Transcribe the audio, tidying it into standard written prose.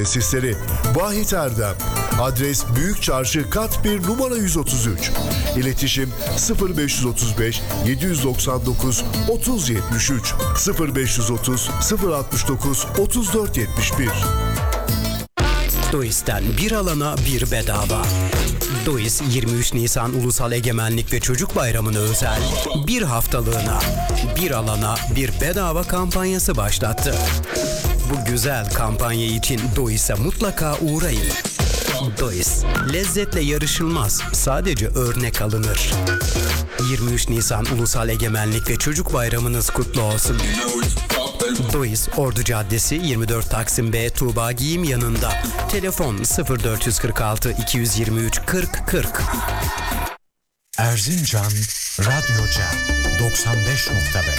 tesisleri. Vahit Erdem. Adres Büyük Çarşı Kat 1 numara 133. İletişim 0535 799 3073 0530 069 3471. Dois'ten bir alana bir bedava. Dois 23 Nisan Ulusal Egemenlik ve Çocuk Bayramı'na özel bir haftalığına bir alana bir bedava kampanyası başlattı. Bu güzel kampanya için Dois'e mutlaka uğrayın. Dois, lezzetle yarışılmaz, sadece örnek alınır. 23 Nisan Ulusal Egemenlik ve Çocuk Bayramınız kutlu olsun. Dois, Ordu Caddesi 24 Taksim B Tuğba Giyim yanında. Telefon 0446 223 40 40. Erzincan Radyoca 95.5